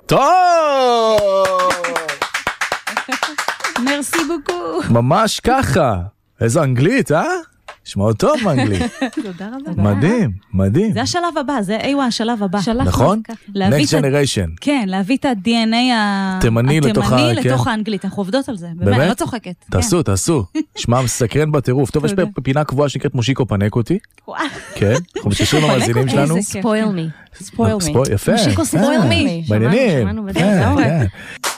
טוב! מרסי בוקו. ממש ככה. איזו אנגלית, שמעו טוב באנגלית. תודה רבה. מדהים, מדהים. זה השלב הבא, זה השלב הבא. נכון? Next generation. כן, להביא את ה-DNA התימני לתוך האנגלית. אנחנו עובדות על זה. באמת, לא צוחקת. תעשו. שמע, מסקרן בטירוף. טוב, יש פינה קבועה שנקראת מושיקו פנק אותי. כן, אנחנו מתקשרים למאזינים שלנו. ספויל מי. יפה. מושיקו ספויל מי. מעניינים.